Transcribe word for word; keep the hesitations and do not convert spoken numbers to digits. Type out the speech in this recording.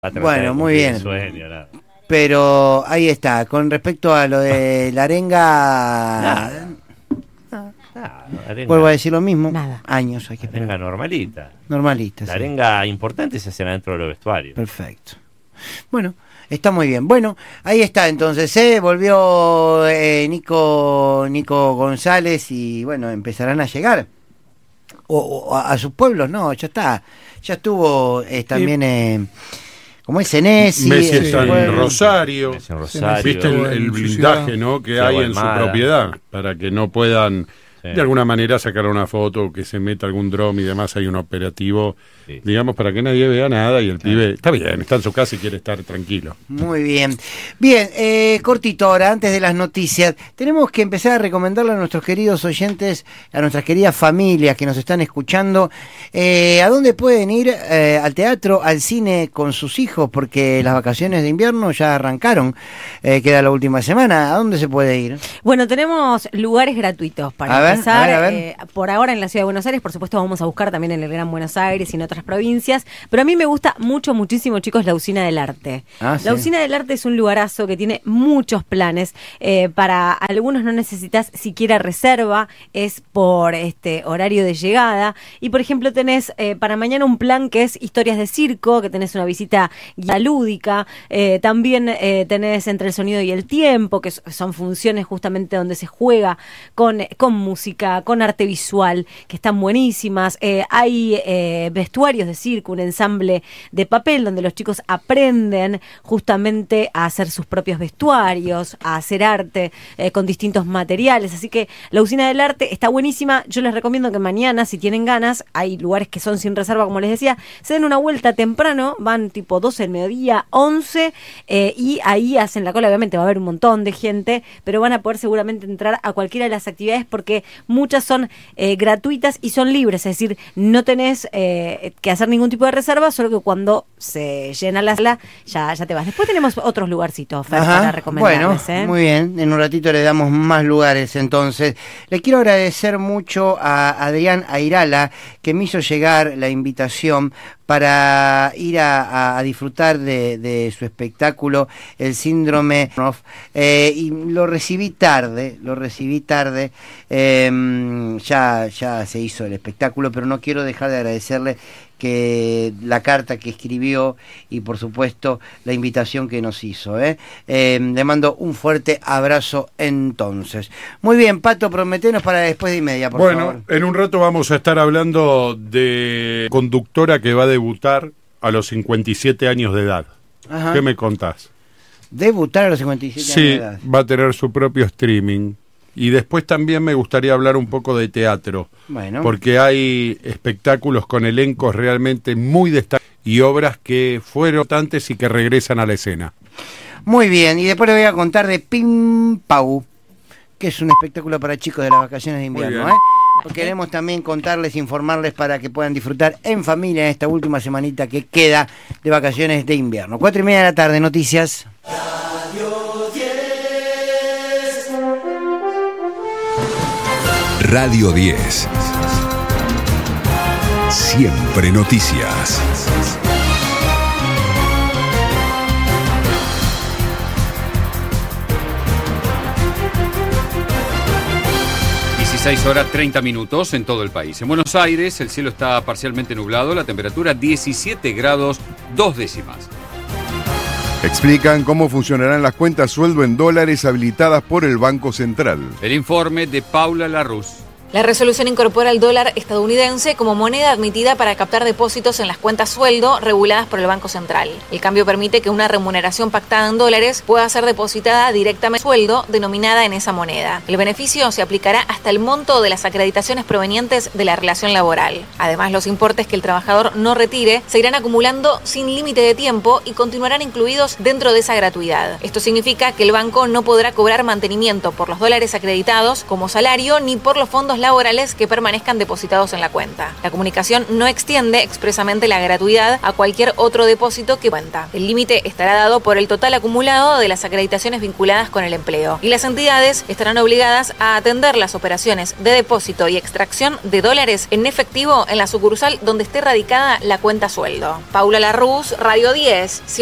Bueno, muy bien. Sueño, ¿no? Pero ahí está, con respecto a lo de la arenga, nada, nada, arenga. Vuelvo a decir lo mismo, nada. Años hay que esperar. Arenga normalita. Normalita, La sí. arenga importante se hace dentro de los vestuarios. Perfecto. Bueno, está muy bien. Bueno, ahí está entonces, ¿eh? Volvió eh, Nico, Nico González y bueno, empezarán a llegar. O, o a, a sus pueblos, no, ya está. Ya estuvo eh, también... Eh, como es Messi, Messi está en Rosario, Messi en Rosario. Viste el, el blindaje, ¿no?, que hay en su propiedad para que no puedan sí. de alguna manera sacar una foto, que se meta algún dron y demás. Hay un operativo, sí. digamos, para que nadie vea nada y el sí. pibe está bien, está en su casa y quiere estar tranquilo. Muy bien. Bien, eh, cortito ahora, antes de las noticias, tenemos que empezar a recomendarle a nuestros queridos oyentes, a nuestras queridas familias que nos están escuchando, eh, a dónde pueden ir, eh, al teatro, al cine con sus hijos, porque las vacaciones de invierno ya arrancaron, eh, queda la última semana. ¿A dónde se puede ir? Bueno, tenemos lugares gratuitos para a empezar. Ver, a ver, a ver. Eh, por ahora en la Ciudad de Buenos Aires, por supuesto vamos a buscar también en el Gran Buenos Aires y en otras provincias, pero a mí me gusta mucho, muchísimo, chicos, la Usina del Arte. Ah, la sí. Usina del Arte es un lugarazo que tiene muchos planes. Eh, para algunos no necesitas siquiera reserva, es por este horario de llegada. Y por ejemplo tenés eh, para mañana un plan que es historias de circo, que tenés una visita guía lúdica. Eh, también eh, tenés Entre el sonido y el tiempo, que son funciones justamente donde se juega con, con música, con arte visual, que están buenísimas. Eh, hay eh, vestuarios de circo, un ensamble de papel donde los chicos aprenden justamente a hacer sus propios vestuarios, a hacer arte eh, con distintos materiales. Así que la Usina del Arte está buenísima. Yo les recomiendo que mañana, si tienen ganas, hay lugares que son sin reserva, como les decía, se den una vuelta temprano, van tipo doce del mediodía, once, eh, y ahí hacen la cola. Obviamente va a haber un montón de gente, pero van a poder seguramente entrar a cualquiera de las actividades porque muchas son eh, gratuitas y son libres, es decir, no tenés eh, que hacer ningún tipo de reserva, solo que cuando se llena la sala ya, ya te vas. Después tenemos otros lugarcitos, Fer, Ajá, para recomendarles. Bueno, ¿eh? muy bien, en un ratito le damos más lugares entonces. Le quiero agradecer mucho a Adrián Airala, que me hizo llegar la invitación para ir a, a disfrutar de, de su espectáculo, El Síndrome, eh, y lo recibí tarde, lo recibí tarde, eh, ya, ya se hizo el espectáculo, pero no quiero dejar de agradecerle que la carta que escribió y por supuesto la invitación que nos hizo. ¿eh? Eh, le mando un fuerte abrazo entonces. Muy bien, Pato, prometenos para después de y media, por bueno, favor. Bueno, en un rato vamos a estar hablando de conductora que va a debutar a los cincuenta y siete años de edad. Ajá. ¿Qué me contás? Debutar a los cincuenta y siete sí, años de edad. Sí, va a tener su propio streaming. Y después también me gustaría hablar un poco de teatro, bueno. porque hay espectáculos con elencos realmente muy destacados y obras que fueron tantas y que regresan a la escena. Muy bien, y después les voy a contar de Pim Pau, que es un espectáculo para chicos de las vacaciones de invierno. ¿eh? Queremos también contarles, informarles para que puedan disfrutar en familia en esta última semanita que queda de vacaciones de invierno. Cuatro y media de la tarde, noticias. Radio diez. Siempre noticias. dieciséis horas treinta minutos en todo el país. En Buenos Aires el cielo está parcialmente nublado, la temperatura diecisiete grados dos décimas. Explican cómo funcionarán las cuentas sueldo en dólares habilitadas por el Banco Central. El informe de Paula Larruz. La resolución incorpora el dólar estadounidense como moneda admitida para captar depósitos en las cuentas sueldo reguladas por el Banco Central. El cambio permite que una remuneración pactada en dólares pueda ser depositada directamente en sueldo denominada en esa moneda. El beneficio se aplicará hasta el monto de las acreditaciones provenientes de la relación laboral. Además, los importes que el trabajador no retire se irán acumulando sin límite de tiempo y continuarán incluidos dentro de esa gratuidad. Esto significa que el banco no podrá cobrar mantenimiento por los dólares acreditados como salario ni por los fondos laborales que permanezcan depositados en la cuenta. La comunicación no extiende expresamente la gratuidad a cualquier otro depósito que cuenta. El límite estará dado por el total acumulado de las acreditaciones vinculadas con el empleo, y las entidades estarán obligadas a atender las operaciones de depósito y extracción de dólares en efectivo en la sucursal donde esté radicada la cuenta sueldo. Paula Larruz, Radio diez.